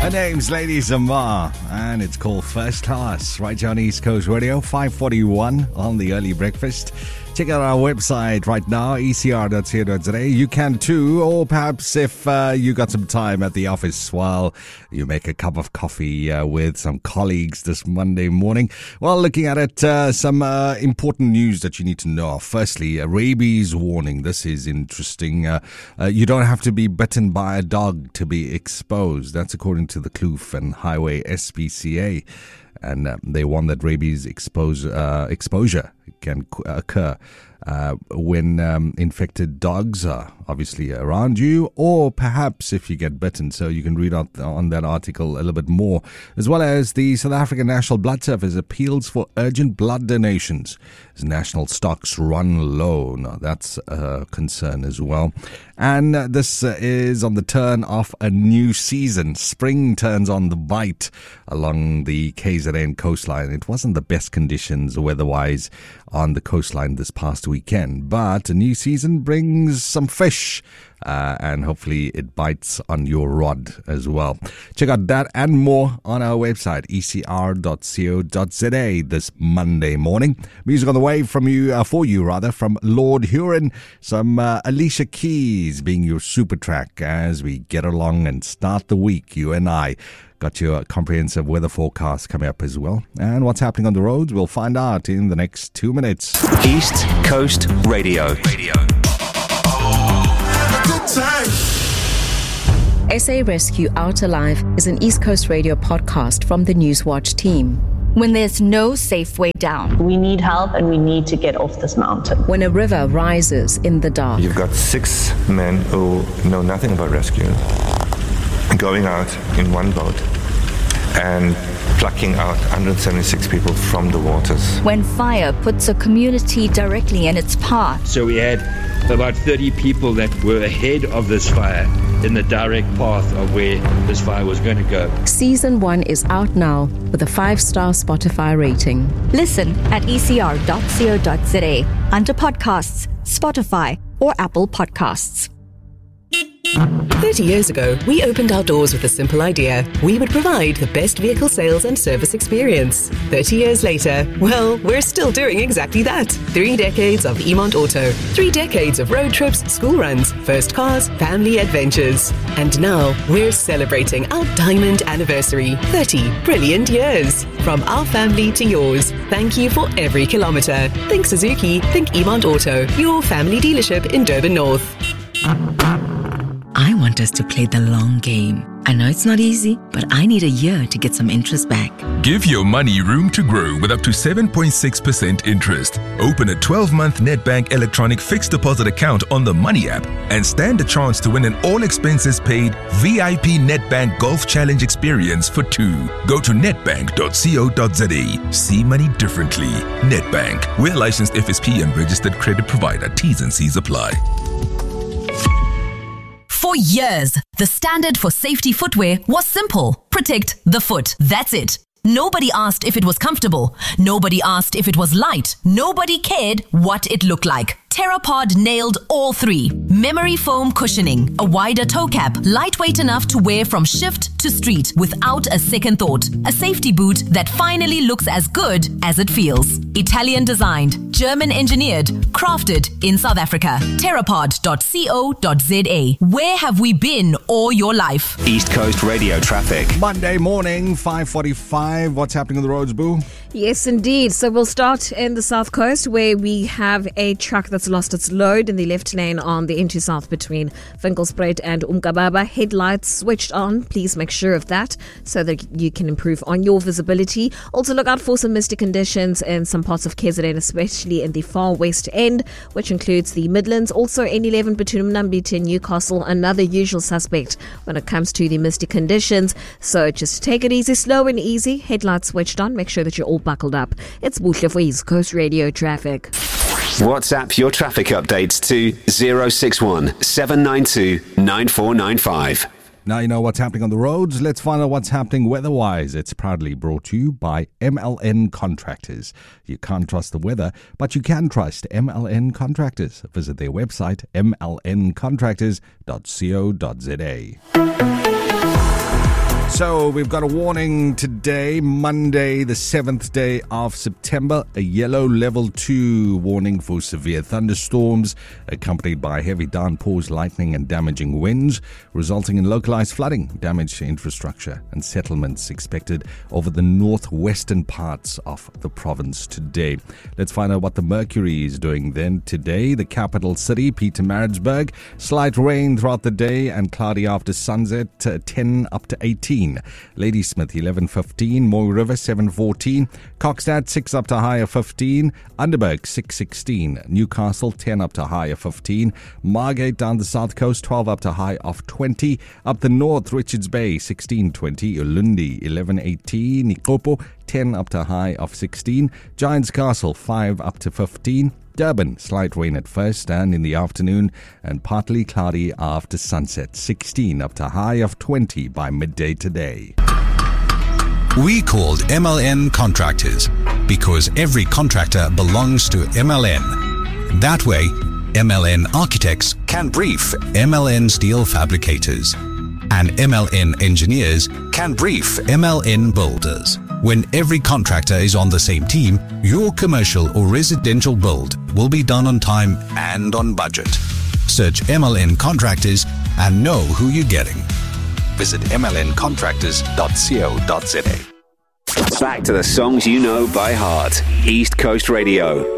Her name's Lady Zamar, and it's called First Class, right here on East Coast Radio, 5:41 on the early breakfast. Check out our website right now, ecr.co.za. You can too, or perhaps if you got some time at the office while you make a cup of coffee with some colleagues this Monday morning. Well, looking at it, some important news that you need to know. Firstly, a rabies warning. This is interesting. You don't have to be bitten by a dog to be exposed. That's according to the Kloof and Highway SPCA. And they warn that rabies exposure can occur when infected dogs are obviously around you, or perhaps if you get bitten. So you can read out on that article a little bit more, as well as the South African National Blood Service appeals for urgent blood donations as national stocks run low. Now that's a concern as well. And this is on the turn of a new season. Spring turns on the bite along the KZN coastline. It wasn't the best conditions weather-wise on the coastline this past weekend, but a new season brings some fish, and hopefully it bites on your rod as well. Check out that and more on our website, ecr.co.za, this Monday morning. Music on the way from from Lord Huron. Some Alicia Keys being your super track as we get along and start the week. You and I got your comprehensive weather forecast coming up as well. And what's happening on the roads, we'll find out in the next 2 minutes. East Coast Radio. SA Rescue Out Alive is an East Coast Radio podcast from the Newswatch team. When there's no safe way down. We need help and we need to get off this mountain. When a river rises in the dark. You've got 6 men who know nothing about rescue going out in one boat and plucking out 176 people from the waters. When fire puts a community directly in its path. So we had about 30 people that were ahead of this fire in the direct path of where this fire was going to go. Season 1 is out now with a 5-star Spotify rating. Listen at ecr.co.za under podcasts, Spotify, or Apple Podcasts. 30 years ago, we opened our doors with a simple idea. We would provide the best vehicle sales and service experience. 30 years later, well, we're still doing exactly that. 3 decades of Emont Auto. 3 decades of road trips, school runs, first cars, family adventures. And now, we're celebrating our diamond anniversary. 30 brilliant years. From our family to yours. Thank you for every kilometre. Think Suzuki, think Emont Auto. Your family dealership in Durban North. I want us to play the long game. I know it's not easy, but I need a year to get some interest back. Give your money room to grow with up to 7.6% interest. Open a 12-month Nedbank electronic fixed deposit account on the Money app and stand a chance to win an all-expenses-paid VIP Nedbank Golf Challenge experience for 2. Go to nedbank.co.za. See money differently. Nedbank. We're licensed FSP and registered credit provider. T's and C's apply. For years, the standard for safety footwear was simple. Protect the foot. That's it. Nobody asked if it was comfortable. Nobody asked if it was light. Nobody cared what it looked like. Terrapod nailed all 3. Memory foam cushioning, a wider toe cap, lightweight enough to wear from shift to street without a second thought. A safety boot that finally looks as good as it feels. Italian designed, German engineered, crafted in South Africa. Terrapod.co.za. Where have we been all your life? East Coast Radio traffic. Monday morning, 5:45. What's happening on the roads, Boo? Yes, indeed. So we'll start in the South Coast where we have a truck that's lost its load in the left lane on the N2 South between Finkelspruit and Umkababa. Headlights switched on. Please make sure of that so that you can improve on your visibility. Also look out for some misty conditions in some parts of KZN, especially in the far west end, which includes the Midlands. Also N11 between Mnambithi and Newcastle, another usual suspect when it comes to the misty conditions. So just take it easy, slow and easy. Headlights switched on. Make sure that you're all buckled up. It's Buhle for East Coast Radio Traffic. WhatsApp your traffic updates to 061 792 9495. Now you know what's happening on the roads. Let's find out what's happening weather-wise. It's proudly brought to you by MLN Contractors. You can't trust the weather, but you can trust MLN Contractors. Visit their website, mlncontractors.co.za. So we've got a warning today, Monday, the 7th day of September, a yellow level 2 warning for severe thunderstorms, accompanied by heavy downpours, lightning and damaging winds, resulting in localized flooding, damage to infrastructure and settlements expected over the northwestern parts of the province today. Let's find out what the Mercury is doing then today. The capital city, Pietermaritzburg, slight rain throughout the day and cloudy after sunset, 10 up to 18. Ladysmith 11:15, Moy River 7:14, Kokstad 6 up to higher 15, Underberg 6:16, Newcastle 10 up to higher 15, Margate down the south coast 12 up to high of 20, up the north Richards Bay 16:20, Ulundi 11:18, Nikopo 10 up to high of 16, Giants Castle 5 up to 15, Durban, slight rain at first and in the afternoon, and partly cloudy after sunset, 16 up to high of 20 by midday today. We called MLN Contractors because every contractor belongs to MLN. That way, MLN Architects can brief MLN Steel Fabricators, and MLN Engineers can brief MLN Builders. When every contractor is on the same team, your commercial or residential build will be done on time and on budget. Search MLN Contractors and know who you're getting. Visit mlncontractors.co.za. Back to the songs you know by heart. East Coast Radio.